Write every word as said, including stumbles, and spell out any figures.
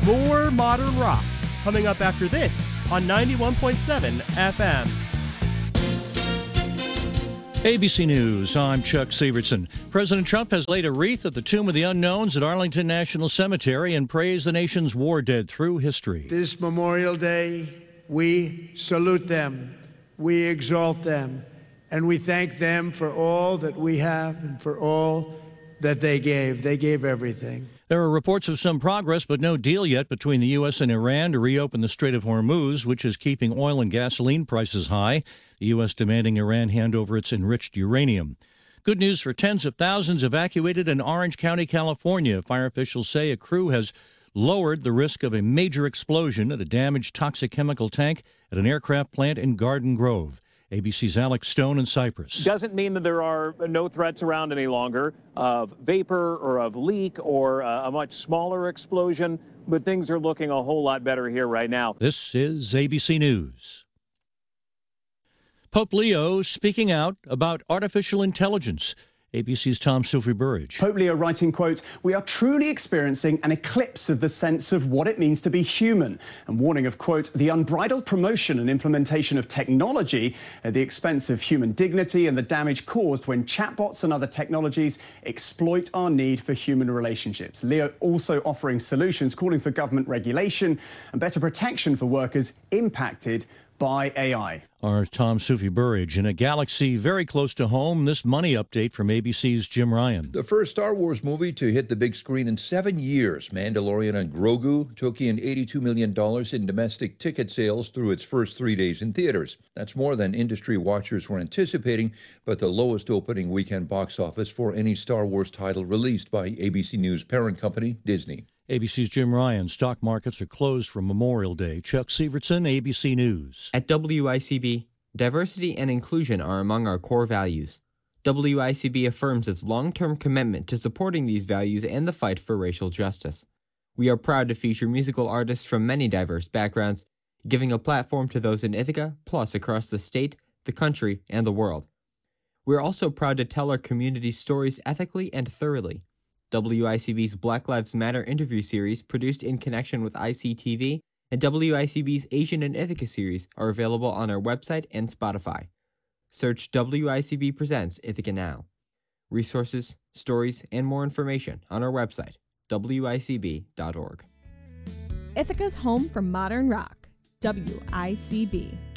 more modern rock coming up after this on ninety-one point seven F M. A B C News, I'm Chuck Severson. President Trump has laid a wreath at the Tomb of the Unknowns at Arlington National Cemetery and praised the nation's war dead through history. This Memorial Day, we salute them, we exalt them, and we thank them for all that we have and for all that they gave. They gave everything. There are reports of some progress, but no deal yet between the U S and Iran to reopen the Strait of Hormuz, which is keeping oil and gasoline prices high. The U S demanding Iran hand over its enriched uranium. Good news for tens of thousands evacuated in Orange County, California. Fire officials say a crew has lowered the risk of a major explosion at a damaged toxic chemical tank at an aircraft plant in Garden Grove. A B C's Alex Stone in Cyprus. Doesn't mean that there are no threats around any longer of vapor or of leak or uh, a much smaller explosion, but things are looking a whole lot better here right now. This is A B C News. Pope Leo speaking out about artificial intelligence. A B C's Tom Sophie Burridge. Pope Leo writing, quote, "We are truly experiencing an eclipse of the sense of what it means to be human," and warning of, quote, "the unbridled promotion and implementation of technology at the expense of human dignity and the damage caused when chatbots and other technologies exploit our need for human relationships." Leo also offering solutions, calling for government regulation and better protection for workers impacted by A I. Our Tom Sophie Burridge. In a galaxy very close to home, this money update from A B C's Jim Ryan. The first Star Wars movie to hit the big screen in seven years, Mandalorian and Grogu, took in eighty-two million dollars in domestic ticket sales through its first three days in theaters. That's more than industry watchers were anticipating, but the lowest opening weekend box office for any Star Wars title released by A B C News parent company, Disney. A B C's Jim Ryan. Stock markets are closed for Memorial Day. Chuck Severson, A B C News. At W I C B, diversity and inclusion are among our core values. W I C B affirms its long-term commitment to supporting these values and the fight for racial justice. We are proud to feature musical artists from many diverse backgrounds, giving a platform to those in Ithaca, plus across the state, the country, and the world. We're also proud to tell our community's stories ethically and thoroughly. W I C B's Black Lives Matter interview series, produced in connection with I C T V, and W I C B's Asian in Ithaca series are available on our website and Spotify. Search W I C B Presents Ithaca Now. Resources, stories, and more information on our website, W I C B dot org. Ithaca's home for modern rock, W I C B.